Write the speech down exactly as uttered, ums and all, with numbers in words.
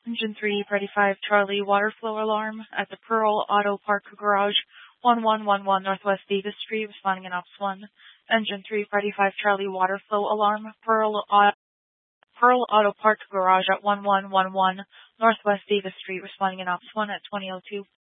Engine three, Freddy five, Charlie, water flow alarm at the Pearl Auto Park Garage, one one one one Northwest Davis Street, responding in Ops one. Engine three, Freddy five, Charlie, water flow alarm, Pearl, Au- Pearl Auto Park Garage at one one one one Northwest Davis Street, responding in Ops one at twenty oh two.